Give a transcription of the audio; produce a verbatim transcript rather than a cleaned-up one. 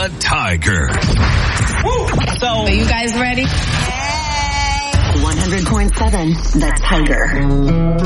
The Tiger. So, are you guys ready? one hundred point seven The Tiger.